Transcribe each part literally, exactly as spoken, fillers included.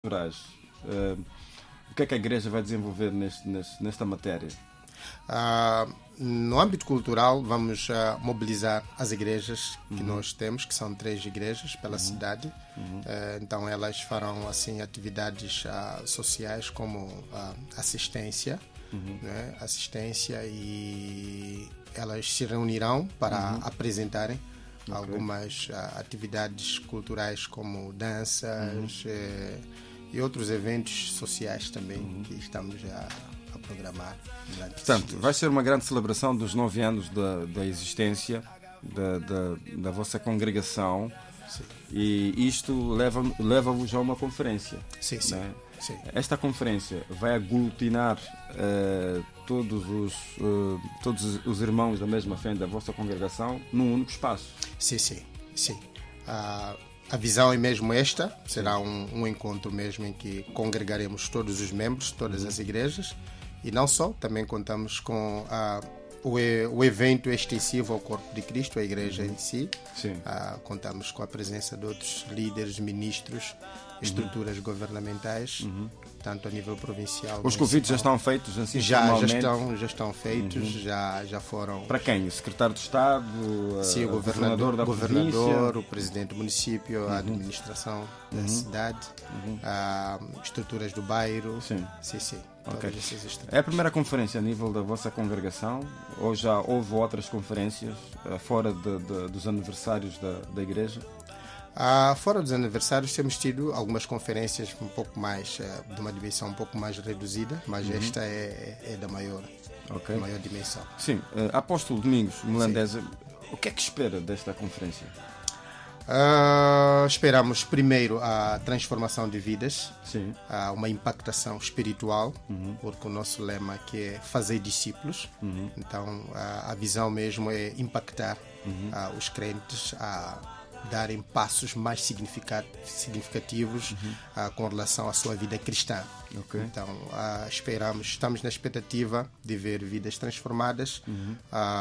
culturais. Uh, o que é que a Igreja vai desenvolver neste, neste, nesta matéria? Uh, no âmbito cultural, vamos uh, mobilizar as igrejas que uhum. nós temos, que são três igrejas pela uhum. cidade. Uhum. Uh, então, elas farão assim atividades uh, sociais como uh, assistência, uhum. né? assistência e elas se reunirão para uhum. apresentarem okay. algumas uh, atividades culturais como danças uhum. eh, e outros eventos sociais também uhum. que estamos a a programar. Portanto, vai ser uma grande celebração dos nove anos da, da existência da, da, da vossa congregação. Sim. E isto leva-vos leva a uma conferência. Sim, sim. Né? Sim. Esta conferência vai aglutinar uh, todos, os, uh, todos os irmãos da mesma fé da vossa congregação num único espaço. Sim, sim. sim. Uh... A visão é mesmo esta, será um, um encontro mesmo em que congregaremos todos os membros, todas as igrejas, e não só, também contamos com a, o, o evento extensivo ao Corpo de Cristo, a igreja em si. Sim. Ah, contamos com a presença de outros líderes, ministros, estruturas uhum. governamentais, uhum. tanto a nível provincial. Os convites já estão feitos assim? Já, já, estão, já estão feitos, uhum. já, já foram. Para quem? O secretário de Estado? Sim, o governador, governador da governador, província? O presidente do município, uhum. a administração da uhum. cidade, uhum. a, estruturas do bairro. Sim, sim. sim okay. É a primeira conferência a nível da vossa congregação ou já houve outras conferências uh, fora de, de, dos aniversários da, da igreja? Ah, fora dos aniversários temos tido algumas conferências um pouco mais uh, de uma dimensão um pouco mais reduzida, mas uhum. esta é, é da maior, okay. maior dimensão. Sim, uh, Apóstolo Domingos Melandese, o que é que espera desta conferência? Uh, esperamos primeiro a transformação de vidas, Sim. Uh, uma impactação espiritual, uhum. porque o nosso lema aqui é fazer discípulos, uhum. então uh, a visão mesmo é impactar uhum. uh, os crentes a darem passos mais significativos uhum. uh, com relação à sua vida cristã. Okay. Então uh, esperamos, estamos na expectativa de ver vidas transformadas, uhum.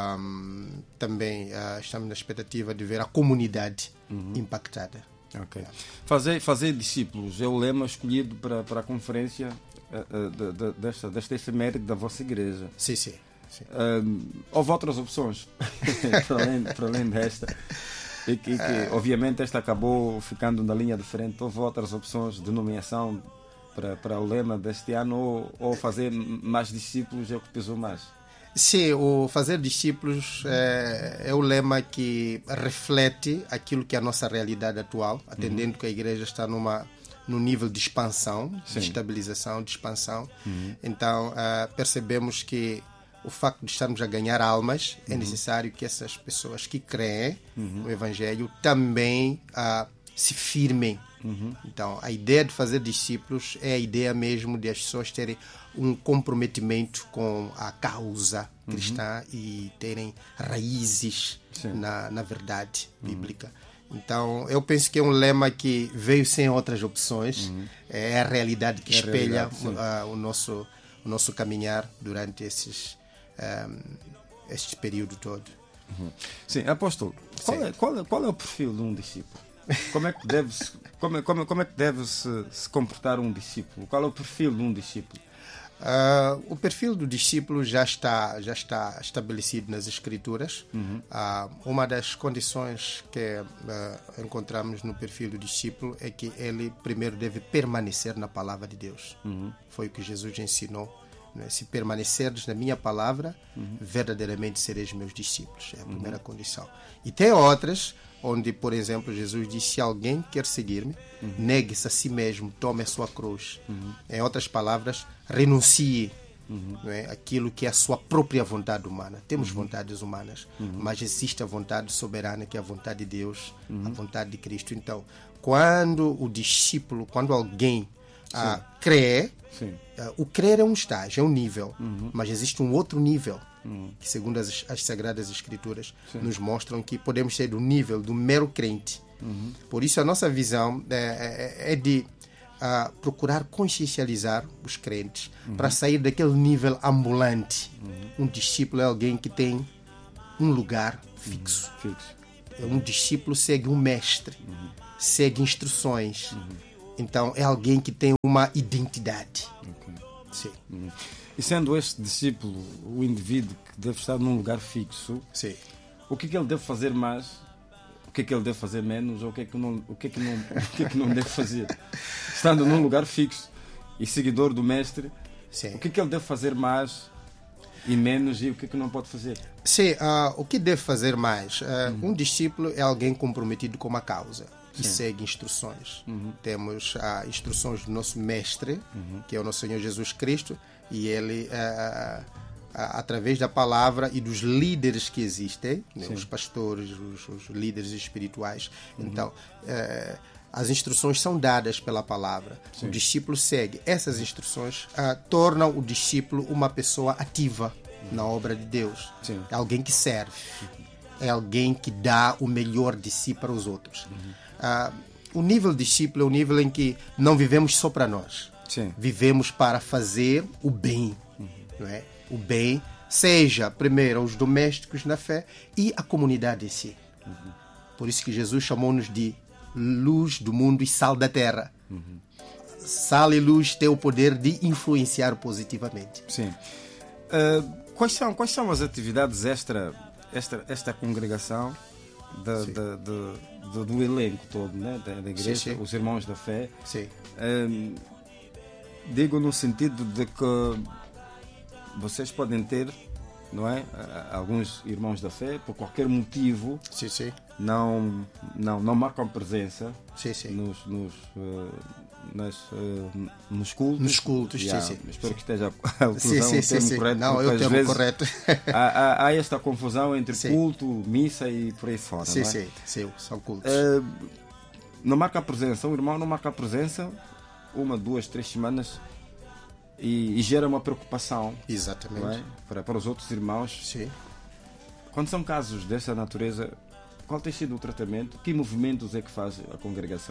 uh, também uh, estamos na expectativa de ver a comunidade uhum. impactada. Okay. Fazer, fazer discípulos é o lema escolhido para, para a conferência uh, uh, de, de, desta, desta efeméride da vossa igreja. Sim, sim. sim. Uh, houve outras opções para, além, para além desta. E que, e que obviamente esta acabou ficando na linha de frente. Houve outras opções de nomeação para, para o lema deste ano ou, ou fazer mais discípulos é o que pesou mais? Sim, o fazer discípulos é, é o lema que reflete aquilo que é a nossa realidade atual, atendendo uhum. que a igreja está numa, num nível de expansão, Sim. de estabilização, de expansão. Uhum. Então uh, percebemos que o facto de estarmos a ganhar almas, uhum. é necessário que essas pessoas que creem uhum. no Evangelho também uh, se firmem. Uhum. Então, a ideia de fazer discípulos é a ideia mesmo de as pessoas terem um comprometimento com a causa cristã uhum. e terem raízes na, na verdade uhum. bíblica. Então, eu penso que é um lema que veio sem outras opções. Uhum. É a realidade que é espelha realidade, uh, o, nosso, o nosso caminhar durante esses Um, este período todo. Uhum. Sim, apóstolo, qual é, qual, é, qual é o perfil de um discípulo? Como é que deve -se, como, como, como é que deve -se, se comportar um discípulo? Qual é o perfil de um discípulo? Uh, o perfil do discípulo já está, já está estabelecido nas Escrituras. Uhum. Uh, uma das condições que uh, encontramos no perfil do discípulo é que ele primeiro deve permanecer na palavra de Deus. Uhum. Foi o que Jesus ensinou. Se permaneceres na minha palavra, uhum. verdadeiramente sereis meus discípulos. É a primeira uhum. condição. E tem outras, onde, por exemplo, Jesus disse: se alguém quer seguir-me, uhum. negue-se a si mesmo, tome a sua cruz. Uhum. Em outras palavras, renuncie uhum. não é, aquilo que é a sua própria vontade humana. Temos uhum. vontades humanas, uhum. mas existe a vontade soberana, que é a vontade de Deus, uhum. a vontade de Cristo. Então, quando o discípulo, quando alguém ah, crê, Sim. Uh, o crer é um estágio, é um nível, uhum. mas existe um outro nível uhum. que, segundo as, as Sagradas Escrituras, Sim. nos mostram que podemos ser do nível do mero crente. Uhum. Por isso, a nossa visão é, é, é de uh, procurar consciencializar os crentes uhum. para sair daquele nível ambulante. Uhum. Um discípulo é alguém que tem um lugar fixo. Uhum. Fixo. Um discípulo segue um mestre, uhum. segue instruções. Uhum. Então, é alguém que tem uma identidade. Okay. Sim. Uhum. E sendo este discípulo o indivíduo que deve estar num lugar fixo, Sim. o que é que ele deve fazer mais? O que é que ele deve fazer menos? Ou o que é que não, o que é que não, o que é que não deve fazer? Estando num lugar fixo e seguidor do mestre, Sim. o que é que ele deve fazer mais e menos, e o que é que não pode fazer? Sim, uh, o que deve fazer mais? Uh, uhum. Um discípulo é alguém comprometido com uma causa e Sim. segue instruções. Uhum. Temos uh, instruções do nosso mestre, uhum. que é o nosso Senhor Jesus Cristo, e ele, uh, uh, através da palavra e dos líderes que existem, né, os pastores, os, os líderes espirituais, uhum. então uh, as instruções são dadas pela palavra. Sim. O discípulo segue. Essas instruções uh, tornam o discípulo uma pessoa ativa uhum. na obra de Deus. Sim. É alguém que serve. Uhum. É alguém que dá o melhor de si para os outros. Uhum. Uh, o nível de discípulo é o nível em que não vivemos só para nós. Sim. Vivemos para fazer o bem. Uhum. Não é? O bem, seja primeiro aos domésticos na fé e a comunidade em si. Uhum. Por isso que Jesus chamou-nos de luz do mundo e sal da terra. Uhum. Sal e luz têm o poder de influenciar positivamente. Sim. Uh, quais são, quais são as atividades extra, esta, esta congregação da, da, da, da, do elenco todo, né? da, da igreja, sim, sim. Os irmãos da fé? Sim. Um, digo no sentido de que vocês podem ter, não é? Alguns irmãos da fé, por qualquer motivo, sim, sim. Não, não, não marcam presença sim, sim. Nos, nos, uh, nas, uh, nos cultos. Nos cultos, yeah, sim, sim. Espero que esteja a utilizar sim, um sim, termo sim. correto. Não, é o termo vezes correto. há, há, há esta confusão entre sim. culto, missa e por aí fora. Sim, não é? sim, sim, são cultos. Uh, não marca a presença, o irmão não marca a presença uma, duas, três semanas e, e gera uma preocupação. Exatamente. Não é? para, para os outros irmãos. Sim. Quando são casos dessa natureza, qual tem sido o tratamento? Que movimentos é que faz a congregação?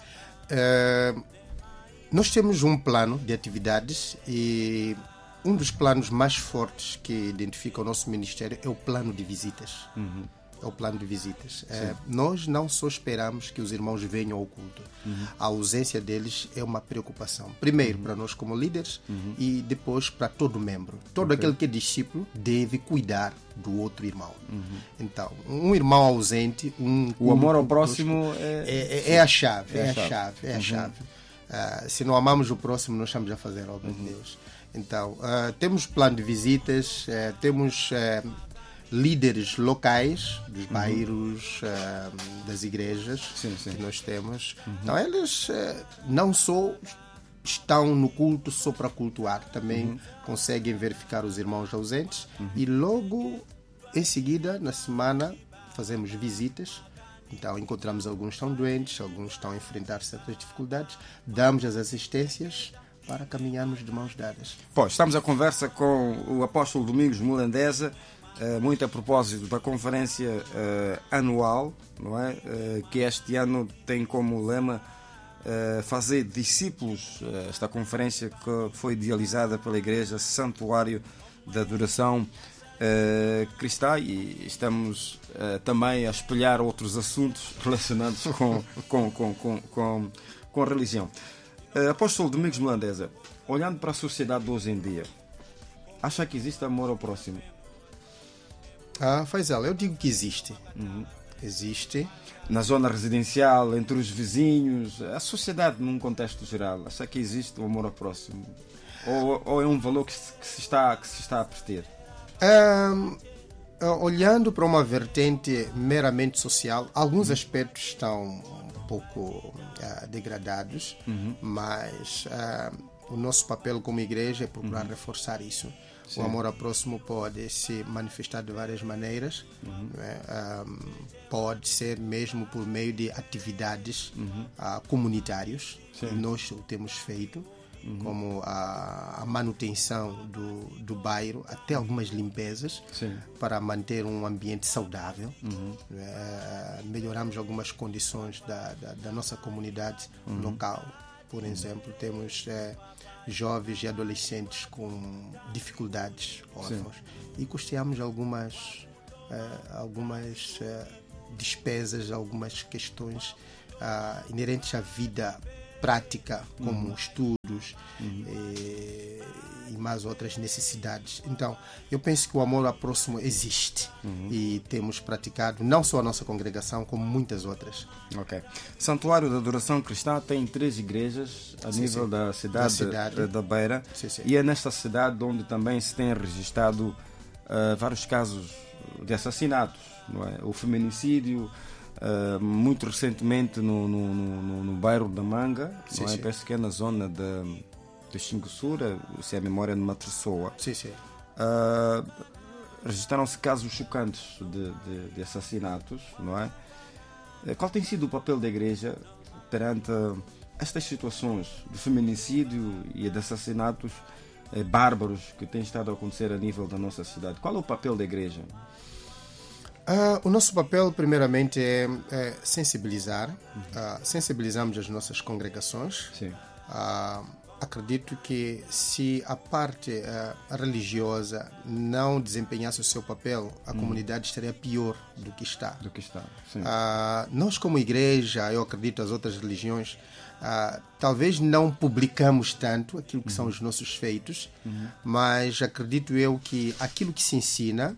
Uh, nós temos um plano de atividades e um dos planos mais fortes que identifica o nosso ministério é o plano de visitas. Uhum. É o plano de visitas. Uh, nós não só esperamos que os irmãos venham ao culto. Uhum. A ausência deles é uma preocupação. Primeiro, uhum. para nós como líderes uhum. e depois para todo membro. Todo okay. aquele que é discípulo deve cuidar do outro irmão. Uhum. Então, um irmão ausente... Um, o amor um, ao próximo é... É, é a chave. É, é a chave. chave é a uhum. chave. Uh, se não amamos o próximo, não estamos a fazer a obra uhum. de Deus. Então, uh, temos plano de visitas, uh, temos... Uh, líderes locais dos uhum. bairros, uh, das igrejas sim, sim. que nós temos. Uhum. Então, eles uh, não só estão no culto só para cultuar, também uhum. conseguem verificar os irmãos ausentes uhum. e logo em seguida, na semana, fazemos visitas. Então, encontramos alguns que estão doentes, alguns estão a enfrentar certas dificuldades, damos as assistências para caminharmos de mãos dadas. Pô, estamos à conversa com o apóstolo Domingos Mulandeza, Uh, muito a propósito da conferência uh, anual, não é? Uh, que este ano tem como lema uh, fazer discípulos. Uh, esta conferência que foi idealizada pela Igreja Santuário da Adoração uh, Cristã, e estamos uh, também a espelhar outros assuntos relacionados com, com, com, com, com, com a religião. Uh, apóstolo Domingos Mulandeza, olhando para a sociedade de hoje em dia, acha que existe amor ao próximo? Ah, Faisal, eu digo que existe. Uhum. Existe. Na zona residencial, entre os vizinhos, a sociedade num contexto geral, acha que existe o amor ao próximo? Ou, ou é um valor que se, que se, está, que se está a perder? Um, olhando para uma vertente meramente social, alguns uhum. aspectos estão um pouco uh, degradados, uhum. mas uh, o nosso papel como igreja é procurar uhum. reforçar isso. Sim. O amor ao próximo pode se manifestar de várias maneiras. Uhum. Né? Um, pode ser mesmo por meio de atividades uhum. uh, comunitárias. Sim. Que nós o temos feito, uhum. como a, a manutenção do, do bairro, até algumas limpezas. Sim. Para manter um ambiente saudável. Uhum. Uh, melhoramos algumas condições da, da, da nossa comunidade uhum. local. Por uhum. exemplo, temos... Uh, jovens e adolescentes com dificuldades, órfãos, sim. e custeamos algumas, uh, algumas uh, despesas, algumas questões uh, inerentes à vida prática, como uhum. estudos uhum. e, e mais outras necessidades. Então, eu penso que o amor ao próximo existe uhum. e temos praticado não só a nossa congregação, como muitas outras. Ok. Santuário da Adoração Cristã tem três igrejas a sim, nível sim. Da, cidade da cidade da Beira sim, sim. E é nesta cidade onde também se tem registrado uh, vários casos de assassinatos, não é? O feminicídio, uh, muito recentemente no, no, no, no bairro da Manga, sim, não é? Penso que é na zona de, de Xingussura, se a memória não me atressoa. Sim, sim. Uh, registraram-se casos chocantes de, de, de assassinatos, não é? Qual tem sido o papel da Igreja perante estas situações de feminicídio e de assassinatos eh, bárbaros que têm estado a acontecer a nível da nossa cidade? Qual é o papel da Igreja? Uh, o nosso papel, primeiramente, é, é sensibilizar. Uhum. Uh, sensibilizamos as nossas congregações. Sim. Uh, acredito que se a parte uh, religiosa não desempenhasse o seu papel, a uhum. comunidade estaria pior do que está. Do que está. Sim. Uh, nós, como igreja, eu acredito as outras religiões, uh, talvez não publicamos tanto aquilo que uhum. são os nossos feitos, uhum. mas acredito eu que aquilo que se ensina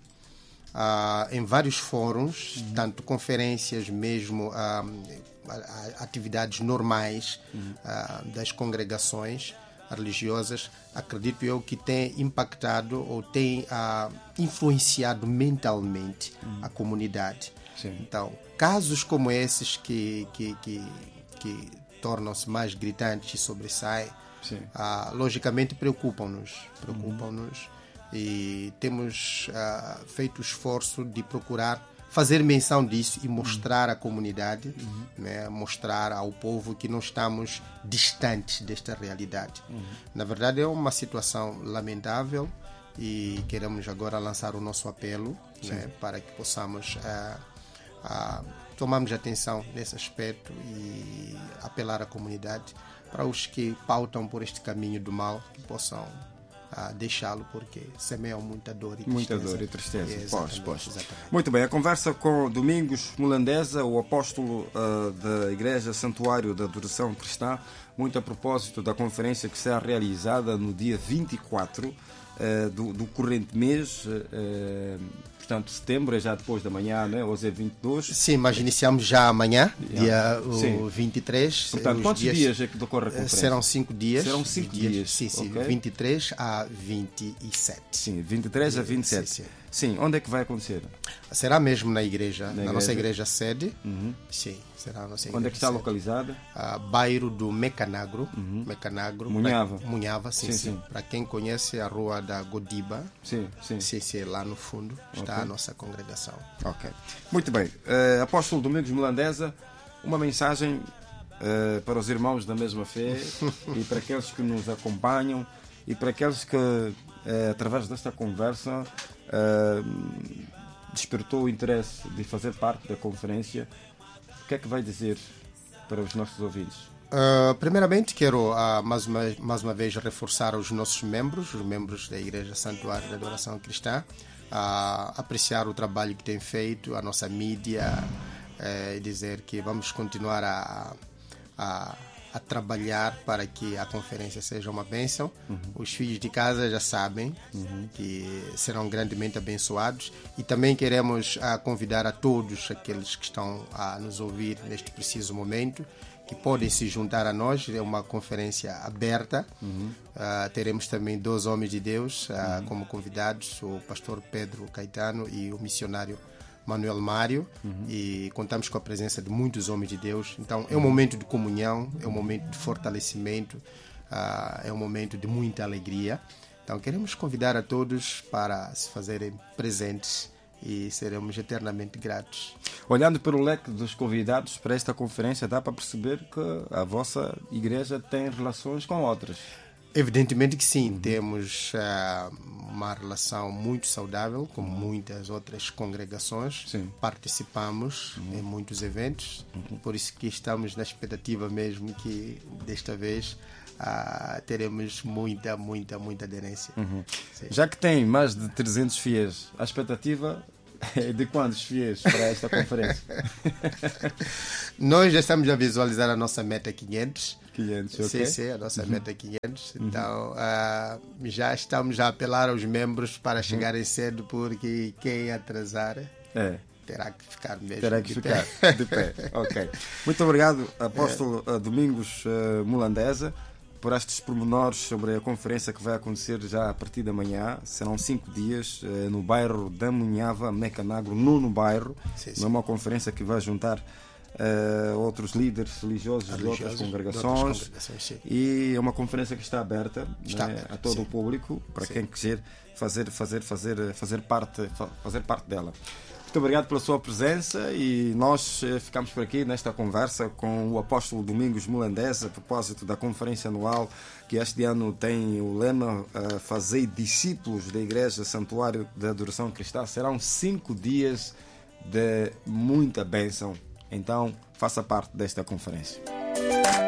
Uh, em vários fóruns, uhum. tanto conferências, mesmo uh, atividades normais uhum. uh, das congregações religiosas, acredito eu que tem impactado ou tem uh, influenciado mentalmente uhum. a comunidade. Sim. Então, casos como esses que, que, que, que tornam-se mais gritantes e sobressaem, uh, logicamente preocupam-nos. Preocupam-nos. Uhum. E temos uh, feito o esforço de procurar fazer menção disso e mostrar uhum. à comunidade, uhum. né, mostrar ao povo que não estamos distantes desta realidade. Uhum. Na verdade, é uma situação lamentável e queremos agora lançar o nosso apelo, né, para que possamos uh, uh, tomarmos atenção nesse aspecto e apelar à comunidade para os que pautam por este caminho do mal, que possam a deixá-lo, porque semeiam muita dor e tristeza. Muita dor e tristeza. É, pois, pois. Muito bem, a conversa com Domingos Mulandeza, o apóstolo uh, da Igreja Santuário da Adoração Cristã, muito a propósito da conferência que será realizada no dia vinte e quatro uh, do, do corrente mês, uh, portanto, setembro, é já depois da manhã, né? Hoje é vinte e dois. Sim, mas iniciamos já amanhã, dia o vinte e três. Portanto, quantos dias, dias é que decorre a conferência? Serão cinco dias. Serão cinco dias. dias. Sim, sim, okay. vinte e três a vinte e sete. Sim, vinte e três a vinte e sete. Sim, sim. Sim, onde é que vai acontecer? Será mesmo na igreja, na, na igreja. Nossa igreja sede. Uhum. Sim, será a nossa igreja. Onde é que está sede. Localizada? Uh, bairro do Mecanagro. Uhum. Mecanagro. Munhava. Pra, Munhava, sim, sim. sim. Para quem conhece a rua da Godiba. Sim, sim. Sim, sim, lá no fundo está okay. a nossa congregação. Ok. Muito bem. Uh, Apóstolo Domingos Mulandeza, uma mensagem uh, para os irmãos da mesma fé e para aqueles que nos acompanham e para aqueles que, uh, através desta conversa, uh, despertou o interesse de fazer parte da conferência. O que é que vai dizer para os nossos ouvintes? Uh, primeiramente, quero uh, mais, uma, mais uma vez reforçar os nossos membros, os membros da Igreja Santuário da Adoração Cristã, uh, apreciar o trabalho que tem feito, a nossa mídia, e uh, dizer que vamos continuar a, a, a trabalhar para que a conferência seja uma bênção. Uhum. Os filhos de casa já sabem uhum. que serão grandemente abençoados e também queremos uh, convidar a todos aqueles que estão a nos ouvir neste preciso momento, que podem se juntar a nós. É uma conferência aberta. Uhum. Uh, teremos também dois homens de Deus uh, uhum. como convidados, o pastor Pedro Caetano e o missionário Manuel Mário, uhum. e contamos com a presença de muitos homens de Deus. Então é um momento de comunhão, é um momento de fortalecimento, uh, é um momento de muita alegria. Então queremos convidar a todos para se fazerem presentes e seremos eternamente gratos. Olhando para o leque dos convidados para esta conferência, dá para perceber que a vossa igreja tem relações com outras. Evidentemente que sim, uhum. temos uh, uma relação muito saudável com muitas outras congregações. Sim. Participamos uhum. em muitos eventos, uhum. por isso que estamos na expectativa mesmo que desta vez uh, teremos muita, muita, muita aderência. Uhum. Já que tem mais de trezentos fiéis, a expectativa De quantos fiéis para esta conferência? Nós já estamos a visualizar a nossa meta quinhentos. quinhentos, Sim, ok. sim, a nossa uhum. meta é quinhentos. Então, uh, já estamos a apelar aos membros para chegarem uhum. cedo, porque quem atrasar é. terá que ficar mesmo Terá que de ficar pé. de pé. Ok. Muito obrigado, apóstolo é. Domingos uh, Mulandeza, por estes pormenores sobre a conferência que vai acontecer já a partir da manhã. Serão cinco dias uh, no bairro da Munhava, Mecanagro, nono bairro. Sim, sim. É uma conferência que vai juntar Uh, outros líderes religiosos, religiosos de outras congregações, de outras congregações e é uma conferência que está aberta, está né, aberta a todo sim. o público para sim. quem quiser fazer, fazer, fazer, fazer, parte, fazer parte dela. Muito obrigado pela sua presença e nós ficamos por aqui nesta conversa com o apóstolo Domingos Mulandeza a propósito da conferência anual que este ano tem o lema uh, Fazei discípulos da Igreja Santuário da Adoração Cristã. Serão cinco dias de muita bênção. Então, faça parte desta conferência.